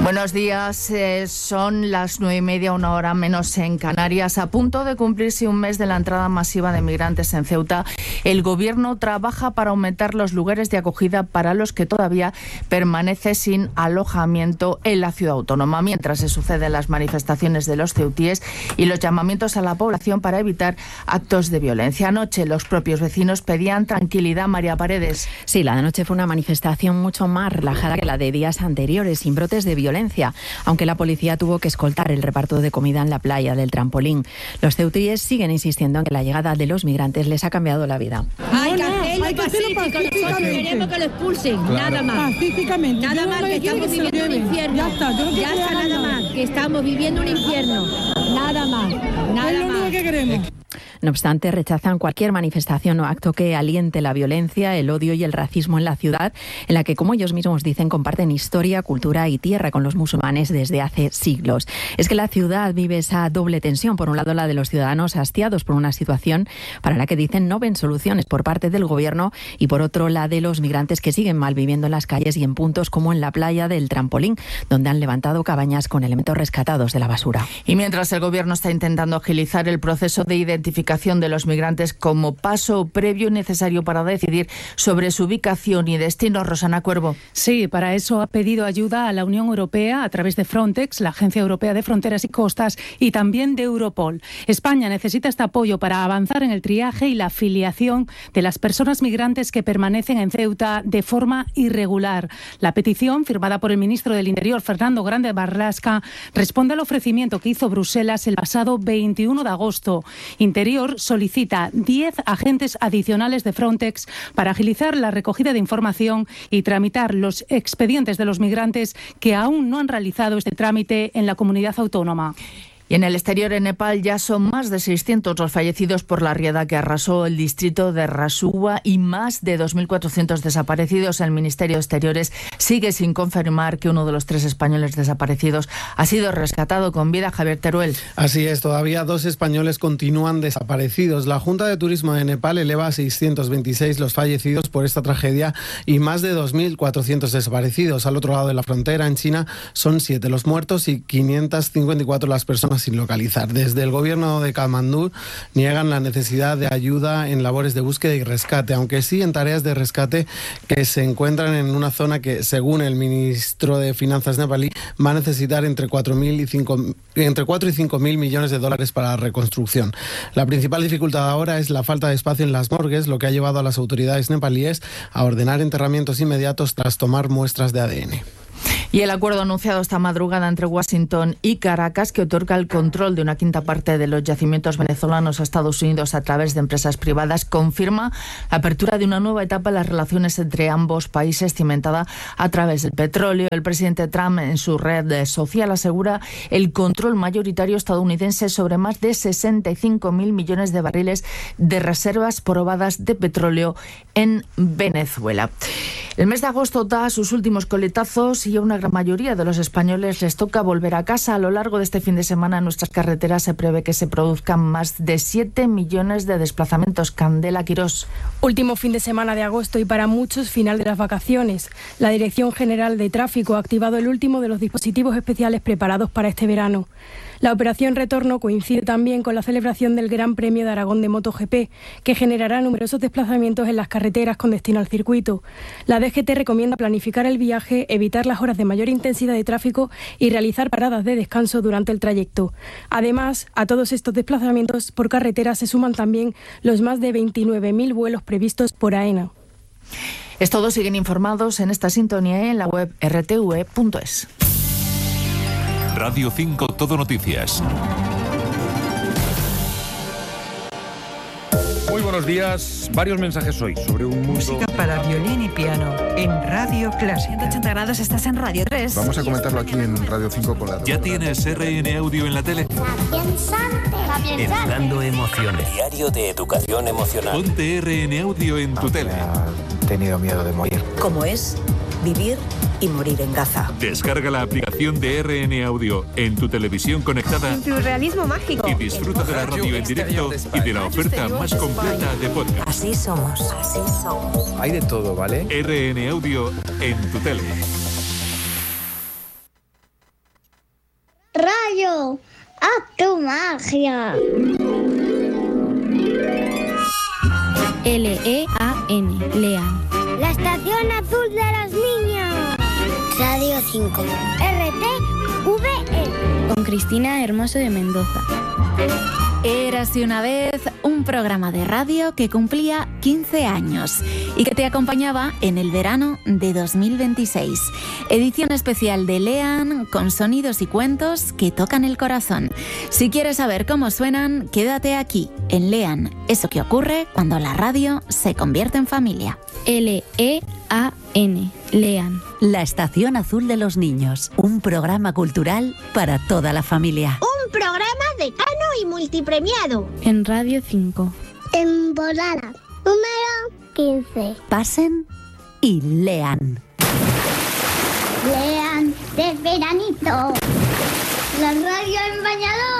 Buenos días, son las 9:30, una hora menos en Canarias. A punto de cumplirse un mes de la entrada masiva de migrantes en Ceuta, el Gobierno trabaja para aumentar los lugares de acogida para los que todavía permanece sin alojamiento en la ciudad autónoma, mientras se suceden las manifestaciones de los ceutíes y los llamamientos a la población para evitar actos de violencia. Anoche los propios vecinos pedían tranquilidad. María Paredes. Sí, la de anoche fue una manifestación mucho más relajada que la de días anteriores, sin brotes de violencia, aunque la policía tuvo que escoltar el reparto de comida en la playa del Trampolín. Los ceutíes siguen insistiendo en que la llegada de los migrantes les ha cambiado la vida. Hay que hacerlo pacífico, nosotros queremos que lo expulsen, claro. Nada más. Pacíficamente. Nada más, que estamos viviendo un infierno. Ya está, nada más, que estamos viviendo un infierno. Nada más, nada es lo único que queremos. No obstante, rechazan cualquier manifestación o acto que aliente la violencia, el odio y el racismo en la ciudad, en la que, como ellos mismos dicen, comparten historia, cultura y tierra con los musulmanes desde hace siglos. Es que la ciudad vive esa doble tensión. Por un lado, la de los ciudadanos hastiados por una situación para la que dicen no ven soluciones por parte del Gobierno, y por otro, la de los migrantes que siguen malviviendo en las calles y en puntos como en la playa del Trampolín, donde han levantado cabañas con elementos rescatados de la basura. Y mientras el Gobierno está intentando agilizar el proceso de identificación de los migrantes como paso previo y necesario para decidir sobre su ubicación y destino, Rosana Cuervo. Sí, para eso ha pedido ayuda a la Unión Europea a través de Frontex, la Agencia Europea de Fronteras y Costas, y también de Europol. España necesita este apoyo para avanzar en el triaje y la filiación de las personas migrantes que permanecen en Ceuta de forma irregular. La petición, firmada por el ministro del Interior, Fernando Grande Marlaska, responde al ofrecimiento que hizo Bruselas el pasado 21 de agosto. Interior solicita 10 agentes adicionales de Frontex para agilizar la recogida de información y tramitar los expedientes de los migrantes que aún no han realizado este trámite en la comunidad autónoma. Y en el exterior, en Nepal, ya son más de 600 los fallecidos por la riada que arrasó el distrito de Rasuwa y más de 2.400 desaparecidos. El Ministerio de Exteriores sigue sin confirmar que uno de los 3 españoles desaparecidos ha sido rescatado con vida. Javier Teruel. Así es, todavía 2 españoles continúan desaparecidos. La Junta de Turismo de Nepal eleva a 626 los fallecidos por esta tragedia y más de 2.400 desaparecidos. Al otro lado de la frontera, en China, son 7 los muertos y 554 las personas sin localizar. Desde el gobierno de Katmandú niegan la necesidad de ayuda en labores de búsqueda y rescate, aunque sí en tareas de rescate que se encuentran en una zona que, según el ministro de Finanzas nepalí, va a necesitar entre 4 y 5.000 millones de dólares para la reconstrucción. La principal dificultad ahora es la falta de espacio en las morgues, lo que ha llevado a las autoridades nepalíes a ordenar enterramientos inmediatos tras tomar muestras de ADN. Y el acuerdo anunciado esta madrugada entre Washington y Caracas, que otorga el control de una quinta parte de los yacimientos venezolanos a Estados Unidos a través de empresas privadas, confirma la apertura de una nueva etapa en las relaciones entre ambos países, cimentada a través del petróleo. El presidente Trump, en su red social, asegura el control mayoritario estadounidense sobre más de 65.000 millones de barriles de reservas probadas de petróleo en Venezuela. El mes de agosto da sus últimos coletazos y a una gran mayoría de los españoles les toca volver a casa. A lo largo de este fin de semana en nuestras carreteras se prevé que se produzcan más de 7 millones de desplazamientos. Candela Quirós. Último fin de semana de agosto y para muchos final de las vacaciones. La Dirección General de Tráfico ha activado el último de los dispositivos especiales preparados para este verano. La operación Retorno coincide también con la celebración del Gran Premio de Aragón de MotoGP, que generará numerosos desplazamientos en las carreteras con destino al circuito. La DGT recomienda planificar el viaje, evitar las horas de mayor intensidad de tráfico y realizar paradas de descanso durante el trayecto. Además, a todos estos desplazamientos por carretera se suman también los más de 29.000 vuelos previstos por AENA. Es todo, siguen informados en esta sintonía y en la web rtv.es. Radio 5 Todo Noticias. Muy buenos días. Varios mensajes hoy sobre un mundo... Música para violín y piano en Radio Clásica. 180 grados, estás en Radio 3. Vamos a comentarlo aquí en Radio 5 con la... ¿Ya tienes RN Audio en la tele? Educando emociones. Diario de educación emocional. Ponte RN Audio en tu tele. He tenido miedo de morir. ¿Cómo es vivir y morir en Gaza? Descarga la aplicación de RN Audio en tu televisión conectada. Surrealismo mágico. Y disfruta de la radio en directo y de la oferta más completa de podcast. Así somos, así somos. Hay de todo, ¿vale? RN Audio en tu tele. Mario, haz tu magia. Lean, Lean. La estación azul de los niños. Radio 5. RTVE. Con Cristina Hermoso de Mendoza. Érase una vez un programa de radio que cumplía 15 años y que te acompañaba en el verano de 2026. Edición especial de Lean con sonidos y cuentos que tocan el corazón. Si quieres saber cómo suenan, quédate aquí en Lean, eso que ocurre cuando la radio se convierte en familia. Lean, Lean. La Estación Azul de los Niños, un programa cultural para toda la familia. Un programa decano y multipremiado. En Radio 5. Temporada número 15. Pasen y lean. Lean de veranito. La radio en bañador.